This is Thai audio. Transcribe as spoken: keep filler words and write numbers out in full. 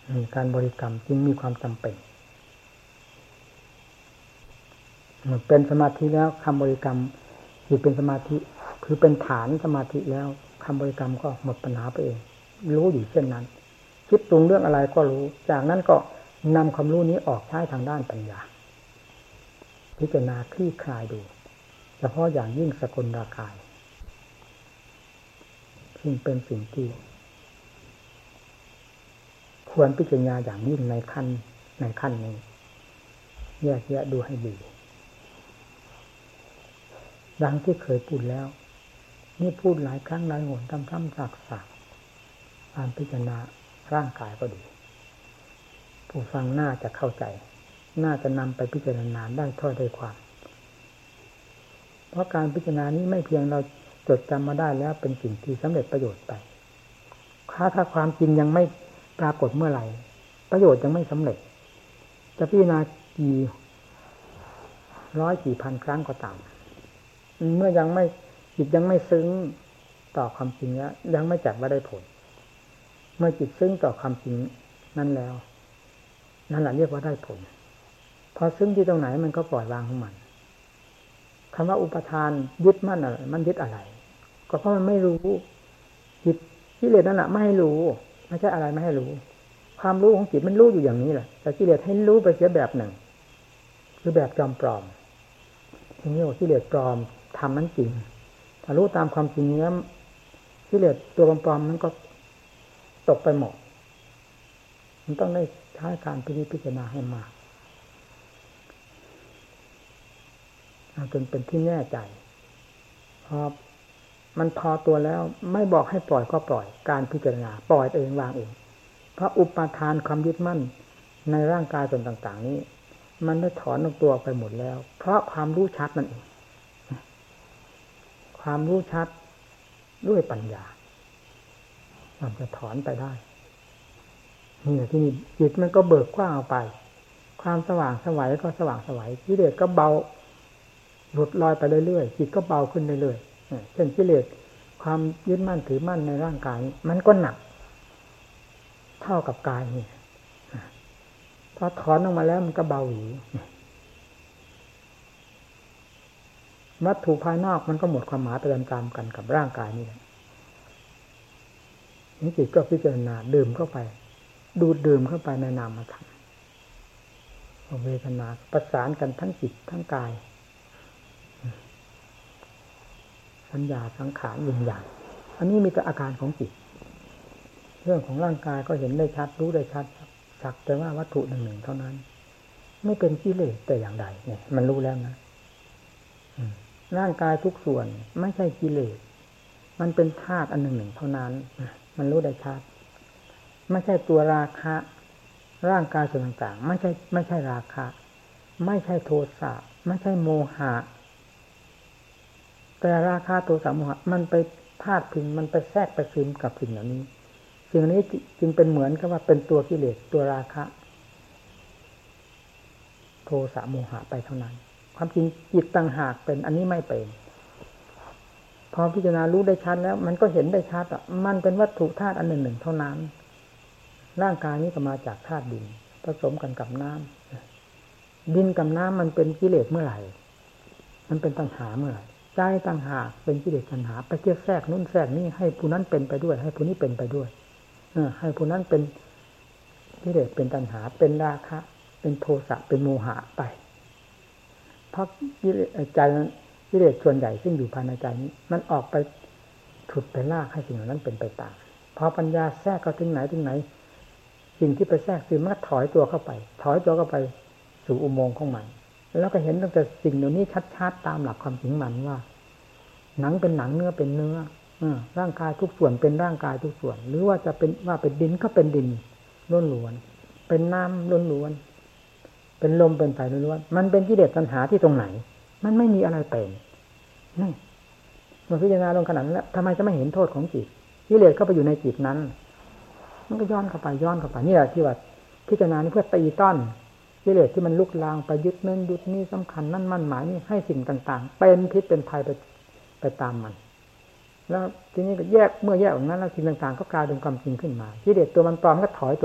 มีการบริกรรมจึงมีความจำเป็นเมื่อเป็นสมาธิแล้วคำบริกรรมจิตเป็นสมาธิคือเป็นฐานสมาธิแล้วคำบริกรรมก็หมดปัญหาไปเองรู้อยู่เช่นนั้นคิดปรุงเรื่องอะไรก็รู้จากนั้นก็นำความรู้นี้ออกใช้ทางด้านปัญญาพิจารณาคลี่คลายดูเฉพาะอย่างยิ่งสกลราคายซึ่งเป็นสิ่งที่ควรพิจารณาอย่างยิ่งในขั้นในขั้นนี้แยกแยะดูให้ดีดังที่เคยพูดแล้วนี่พูดหลายครั้งหลายหนซ้ำๆซากๆการพิจารณาร่างกายก็ดีผู้ฟังน่าจะเข้าใจน่าจะนำไปพิจารณาได้ถ้อยได้ความเพราะการพิจารณานี้ไม่เพียงเราจดจำมาได้แล้วเป็นสิ่งที่สำเร็จประโยชน์ไปถ้าถ้าความจริงยังไม่ปรากฏเมื่อไหร่ประโยชน์ยังไม่สำเร็จจะพิจารณากี่ร้อยกี่พันครั้งก็ตามเมื่อยังไม่จิตยังไม่ซึ้งต่อความจริงแล้วยังไม่จัดว่าได้ผลเมื่อจิตซึ้งต่อความจริงนั้นแล้วนั่นแหละเรียกว่าได้ผลพอซึ้งที่ตรงไหนมันก็ปล่อยวางของมันคำว่าอุปทานยึดมั่นอะไรมันยึดอะไรก็เพราะมันไม่รู้จิตกิเลสนั่นแหละไม่ให้รู้ไม่ใช่อะไรไม่ให้รู้ความรู้ของจิตมันรู้อยู่อย่างนี้แหละแต่กิเลสให้รู้ไปเสียแบบหนึ่งคือแบบจอมปลอมทีนี้ว่ากิเลสปลอมทำนั้นจริงถ้ารู้ตามความจริงนี้กิเลสตัวปลอมๆนั้นก็ตกไปหมดมันต้องได้ใช้การพิจารณาให้มากจนเป็นที่แน่ใจพอมันพอตัวแล้วไม่บอกให้ปล่อยก็ปล่อยการพิจารณาปล่อยเองวางเองเพราะอุปาทานความยึดมั่นในร่างกายส่วนต่างๆนี้มันได้ถอนออกตัวไปหมดแล้วเพราะความรู้ชัดนั่นเองความรู้ชัดด้วยปัญญามันจะถอนไปได้นี่แหละที่นี่จิตมันก็เบิกกว้างออกไปความสว่างไสวก็สว่างไสวกิเลสก็เบาหลุดลอยไปเรื่อยๆจิตก็เบาขึ้นเรื่อยๆเช่นกิเลสความยึดมั่นถือมั่นในร่างกายมันก็หนักเท่ากับกายนี่พอถอนออกมาแล้วมันก็เบาหนีวัตถุภายนอกมันก็หมดความหมายไปตามๆกันกับร่างกายนี่แหละนี่จิตก็พิจารณาดื่มเข้าไปดูดดื่มเข้าไปในนามธรรมเวทนาประสานกันทั้งจิตทั้งกายสัญญาสังขารวิญญาณอันนี้มีแต่อาการของจิตเรื่องของร่างกายก็เห็นได้ชัดรู้ได้ชัดสักแต่ว่าวัตถุหนึ่งหนึ่งเท่านั้นไม่เป็นกิเลสแต่อย่างใดเนี่ยมันรู้แล้วนะร่างกายทุกส่วนไม่ใช่กิเลสมันเป็นธาตุอันหนึ่งหนึ่งเท่านั้นมันรู้ได้ชัดไม่ใช่ตัวราคะร่างกายส่วนต่างๆไม่ใช่ไม่ใช่ราคะไม่ใช่โทสะไม่ใช่โมหะแต่ราคะโทสะโมหะมันไปพาดพิงมันไปแทรกไปซึมกับสิ่งเหล่านี้สิ่งนี้จึงเป็นเหมือนกับว่าเป็นตัวกิเลสตัวราคะโทสะโมหะไปเท่านั้นความจริงจิตต่างหากเป็นอันนี้ไม่เป็นพอพิจารณารู้ได้ชัดแล้วมันก็เห็นได้ชัดอ่ะมันเป็นวัตถุธาตุอันหนึ่งหนึ่งเท่านั้นร่างกายนี้ก็มาจากธาตุดินผสมกันกับน้ำดินกับน้ำมันเป็นกิเลสเมื่อไหร่มันเป็นตัณหาเมื่อไหร่ใจต่างหากเป็นกิเลสตัณหาไปเกี่ยวแทรกนู่นแทรกนี่ให้ผู้นั้นเป็นไปด้วยให้ผู้นี้เป็นไปด้วยเออให้ผู้นั้นเป็นกิเลสเป็นตัณหาเป็นราคะเป็นโทสะเป็นโมหะไปเพราะกิเลสใจนั้นกิเลสส่วนใหญ่ซึ่งอยู่ภายในใจนี้มันออกไปฉุดไปลากให้สิ่งเหล่านั้นเป็นไปตามพอปัญญาแทรกเข้าถึงไหนถึงไหนสิ่งที่ไปแทรกคือมันถอยตัวเข้าไปถอยตัวเข้าไปสู่อุโมงค์ของมันแล้วก็เห็นตั้งแต่สิ่งเหล่านี้ชัดๆตามหลักความจริงมันว่าหนังเป็นหนังเนื้อเป็นเนื้อร่างกายทุกส่วนเป็นร่างกายทุกส่วนหรือว่าจะเป็นว่าเป็นดินก็เป็นดินล้วนๆเป็นน้ำล้วนๆเป็นลมเป็นไฟล้วนๆมันเป็นกิเลสตัณหาที่ตรงไหนมันไม่มีอะไรเป็นนี่เมื่อพิจารณาลงขนาดนั้นแล้วทำไมจะไม่เห็นโทษของจิตกิเลสเข้าไปอยู่ในจิตนั้นมันก็ย้อนเข้าไปย้อนเข้าไปนี่แหละที่ว่าพิจารณานี้เพื่อตีต้อนกิเลสที่มันลุกลามไปยึดนั่นยึดนี่สำคัญนั่นมั่นหมายนี่ให้สิ่งต่างๆเป็นพิษเป็นภัยไปไปตามมันแล้วทีนี้ก็แยกเมื่อแยกออกนั้นแล้วสิ่งต่างๆก็กลายเป็นความจริงขึ้นมากิเลสตัวมันปลอมก็ถอยตัว